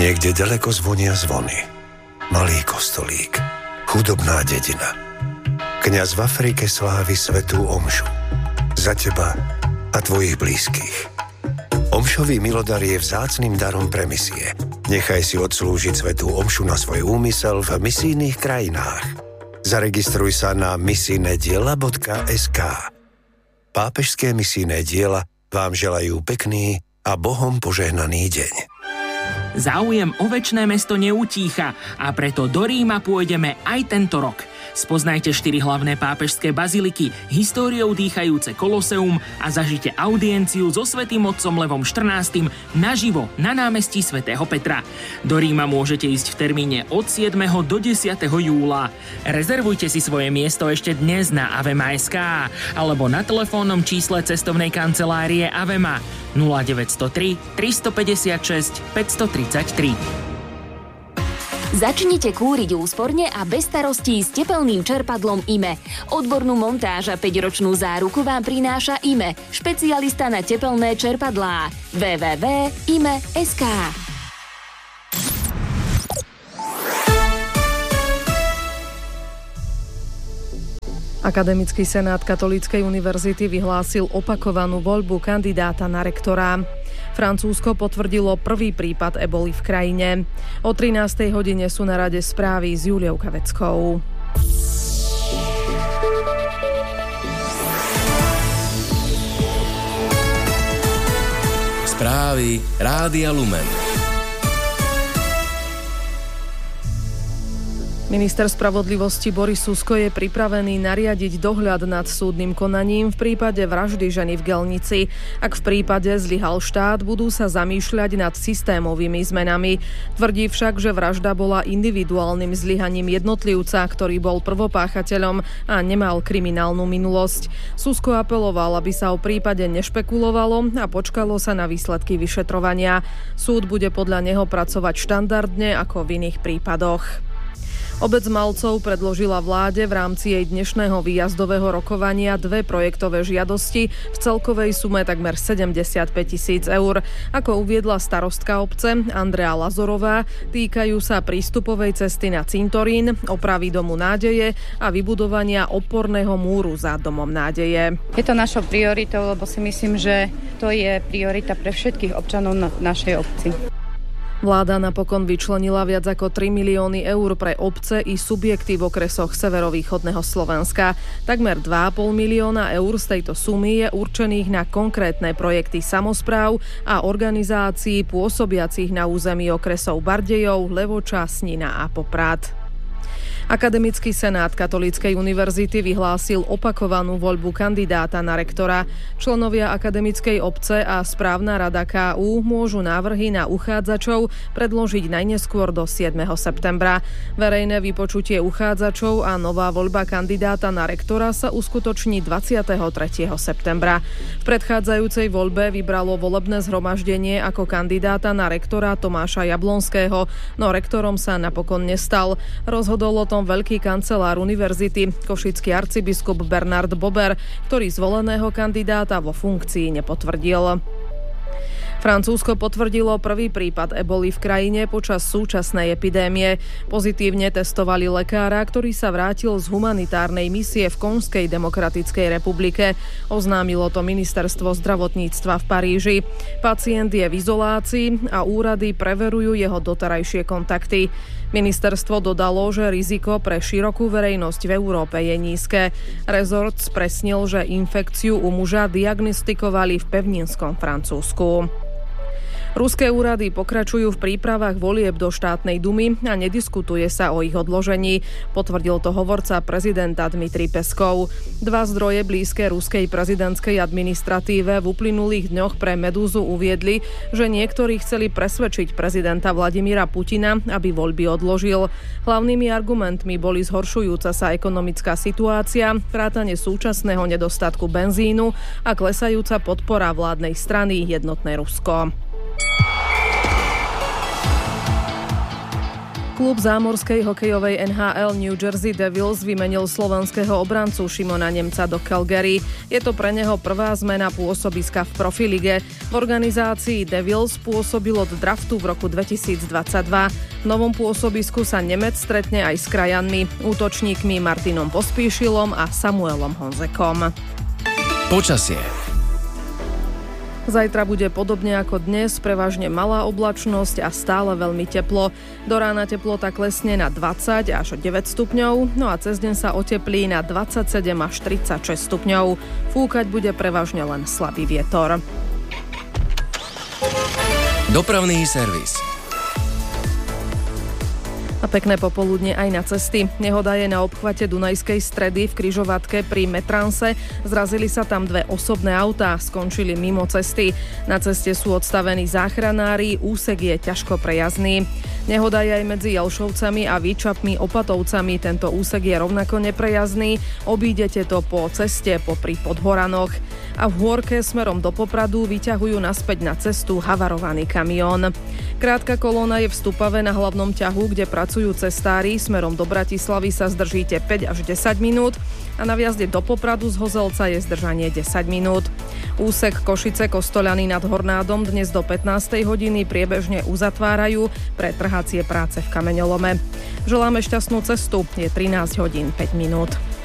Niekde ďaleko zvonia zvony. Malý kostolík. Chudobná dedina. Kňaz v Afrike slávi svätú omšu. Za teba a tvojich blízkych. Omšový milodar je vzácnym darom pre misie. Nechaj si odslúžiť svätú omšu na svoj úmysel v misijných krajinách. Zaregistruj sa na misijnediela.sk. Pápežské misijné diela vám želajú pekný a Bohom požehnaný deň. Záujem o večné mesto neutícha a preto do Ríma pôjdeme aj tento rok. Spoznajte 4 hlavné pápežské baziliky, históriou dýchajúce Koloseum a zažite audienciu so svätým otcom Levom XIV naživo na námestí svätého Petra. Do Ríma môžete ísť v termíne od 7. do 10. júla. Rezervujte si svoje miesto ešte dnes na avema.sk alebo na telefónnom čísle cestovnej kancelárie Avema 0903 356 533. Začnite kúriť úsporne a bez starostí s tepelným čerpadlom IME. Odbornú montáž a 5-ročnú záruku vám prináša IME, špecialista na tepelné čerpadlá. www.ime.sk. Akademický senát Katolíckej univerzity vyhlásil opakovanú voľbu kandidáta na rektora. Francúzsko potvrdilo prvý prípad eboli v krajine. O 13. hodine sú na rade správy s Juliou Kaveckou. Správy Rádia Lumen. Minister spravodlivosti Boris Susko je pripravený nariadiť dohľad nad súdnym konaním v prípade vraždy ženy v Gelnici. Ak v prípade zlyhal štát, budú sa zamýšľať nad systémovými zmenami. Tvrdí však, že vražda bola individuálnym zlyhaním jednotlivca, ktorý bol prvopáchateľom a nemal kriminálnu minulosť. Susko apeloval, aby sa o prípade nešpekulovalo a počkalo sa na výsledky vyšetrovania. Súd bude podľa neho pracovať štandardne ako v iných prípadoch. Obec Malcov predložila vláde v rámci jej dnešného výjazdového rokovania 2 projektové žiadosti v celkovej sume takmer 75 000 eur. Ako uviedla starostka obce Andrea Lazorová, týkajú sa prístupovej cesty na cintorín, opravy domu nádeje a vybudovania oporného múru za domom nádeje. Je to našou prioritou, lebo si myslím, že to je priorita pre všetkých občanov našej obci. Vláda napokon vyčlenila viac ako 3 milióny eur pre obce i subjekty v okresoch severovýchodného Slovenska. Takmer 2,5 milióna eur z tejto sumy je určených na konkrétne projekty samospráv a organizácií pôsobiacich na území okresov Bardejov, Levoča, Snina a Poprad. Akademický senát Katolíckej univerzity vyhlásil opakovanú voľbu kandidáta na rektora. Členovia akademickej obce a správna rada KU môžu návrhy na uchádzačov predložiť najneskôr do 7. septembra. Verejné vypočutie uchádzačov a nová voľba kandidáta na rektora sa uskutoční 23. septembra. V predchádzajúcej voľbe vybralo volebné zhromaždenie ako kandidáta na rektora Tomáša Jablonského, no rektorom sa napokon nestal. Rozhodol o tom veľký kancelár univerzity, košický arcibiskup Bernard Bober, ktorý zvoleného kandidáta vo funkcii nepotvrdil. Francúzsko potvrdilo prvý prípad eboli v krajine počas súčasnej epidémie. Pozitívne testovali lekára, ktorý sa vrátil z humanitárnej misie v Konžskej demokratickej republike. Oznámilo to ministerstvo zdravotníctva v Paríži. Pacient je v izolácii a úrady preverujú jeho doterajšie kontakty. Ministerstvo dodalo, že riziko pre širokú verejnosť v Európe je nízke. Rezort spresnil, že infekciu u muža diagnostikovali v pevninskom Francúzsku. Ruské úrady pokračujú v prípravách volieb do štátnej dumy a nediskutuje sa o ich odložení, potvrdil to hovorca prezidenta Dmitrij Peskov. 2 zdroje blízke ruskej prezidentskej administratíve v uplynulých dňoch pre Medúzu uviedli, že niektorí chceli presvedčiť prezidenta Vladimíra Putina, aby voľby odložil. Hlavnými argumentmi boli zhoršujúca sa ekonomická situácia, vrátane súčasného nedostatku benzínu a klesajúca podpora vládnej strany Jednotné Rusko. Klub zámorskej hokejovej NHL New Jersey Devils vymenil slovenského obrancu Šimona Nemca do Calgary. Je to pre neho prvá zmena pôsobiska v profilige. V organizácii Devils pôsobil od draftu v roku 2022. V novom pôsobisku sa Nemec stretne aj s krajanmi, útočníkmi Martinom Pospíšilom a Samuelom Honzekom. Počasie. Zajtra bude podobne ako dnes, prevažne malá oblačnosť a stále veľmi teplo. Do rána teplota klesne na 20 až 9 stupňov, no a cez deň sa oteplí na 27 až 36 stupňov. Fúkať bude prevažne len slabý vietor. Dopravný servis. A pekné popoludne aj na cesty. Nehoda je na obchvate Dunajskej stredy v križovatke pri Metranse. Zrazili sa tam dve osobné autá, skončili mimo cesty. Na ceste sú odstavení záchranári, úsek je ťažko prejazdný. Nehoda je aj medzi Jelšovcami a Výčapmi Opatovcami. Tento úsek je rovnako neprejazdný. Obídete to po ceste popri Podhoranoch. A v Hôrke smerom do Popradu vyťahujú naspäť na cestu havarovaný kamión. Krátka kolóna je v Stupave na hlavnom ťahu, kde pracujú cestári. Smerom do Bratislavy sa zdržíte 5 až 10 minút a na vjazde do Popradu z Hozelca je zdržanie 10 minút. Úsek Košice Kostoľany nad Hornádom dnes do 15. hodiny priebežne uzatvárajú pre trhacie práce v kameňolome. Želáme šťastnú cestu, je 13 hodín 5 minút.